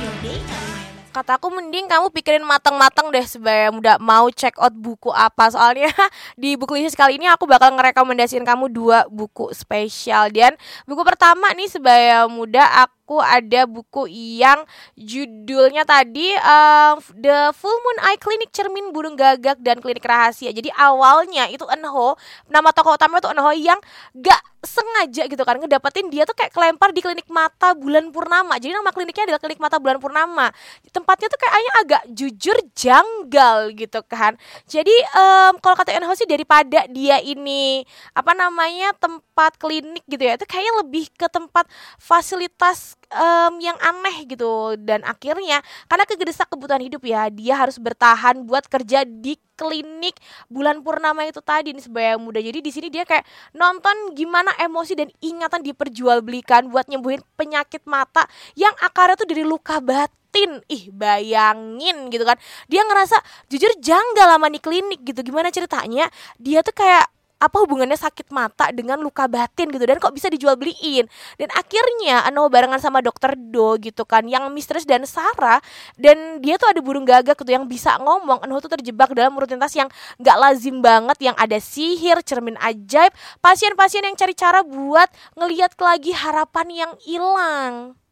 your day. Kataku mending kamu pikirin matang-matang deh sebelum udah mau check out buku apa. Soalnya di buku list kali ini aku bakal ngerekomendasiin kamu 2 buku spesial. Dan buku pertama nih sebelum muda aku ada buku yang judulnya tadi The Full Moon Eye Clinic, Cermin Burung Gagak dan Klinik Rahasia. Jadi awalnya itu Eunho, nama tokoh utama itu Eunho yang gak sengaja gitu kan ngedapetin dia tuh kayak kelempar di klinik mata bulan purnama. Jadi nama kliniknya adalah klinik mata bulan purnama. Tempatnya tuh kayaknya agak jujur janggal gitu kan. Jadi kalau kata Eunho sih daripada dia ini tempat klinik gitu ya, itu kayaknya lebih ke tempat fasilitas yang aneh gitu. Dan akhirnya karena kegedesak kebutuhan hidup ya, dia harus bertahan buat kerja di klinik bulan purnama itu tadi nih sebagai muda. Jadi di sini dia kayak nonton gimana emosi dan ingatan diperjualbelikan buat nyembuhin penyakit mata yang akarnya tuh dari luka batin. Ih, bayangin gitu kan. Dia ngerasa jujur janggal sama nih klinik gitu. Gimana ceritanya? Dia tuh kayak apa hubungannya sakit mata dengan luka batin gitu, dan kok bisa dijual beliin. Dan akhirnya Ano barengan sama dokter Do gitu kan, yang misterius dan Sarah, dan dia tuh ada burung gagak gitu yang bisa ngomong. Ano tuh terjebak dalam rutinitas yang gak lazim banget, yang ada sihir, cermin ajaib, pasien-pasien yang cari cara buat ngelihat lagi harapan yang hilang.